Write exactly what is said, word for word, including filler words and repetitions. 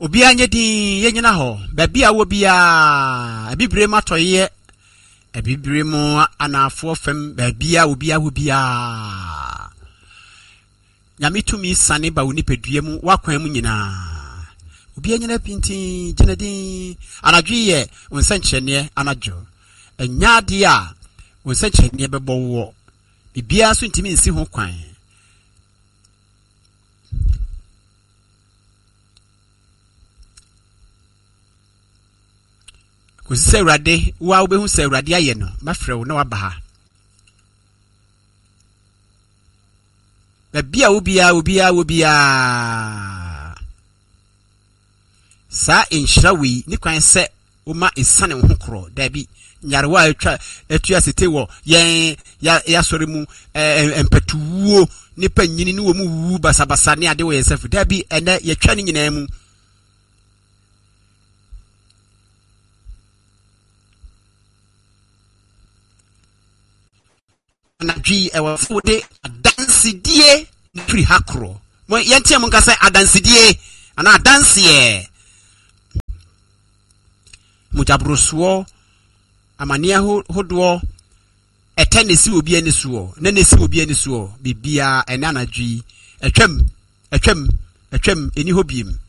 obi anye din ye nyina ho ba bia wo bia abibire matoye abibire mu anafo fam ba bia wo bia wo bia nyame tumi sane ba woni pedue mu wakwan mu nyina obi anye na pinti jinadin anadwi ye wonsankyene anajo enya de a wonsankyene bebo wo bibia so ntimi nsi ho kwan ko se urade wa obehu se urade aye no mafrɛ wo na waba ha ba bia obia obia obia sa enhirawi ni kwan se o ma esane ho kro da bi nyarewa atwa atua sete wo yen ya ya sori mu empatuwo ni panyini ni wo mu wu basabasa ne ade wo yesef da bi ene ye twa ni nyina mu na dwi ewa fude adansidie free hakro mo yentie mo nka say adansidie ana adansie mujabroso amania hodo etenesi obi ani so na nesi obi ani so bibia ene anadwi atwam atwam atwam eni hobiem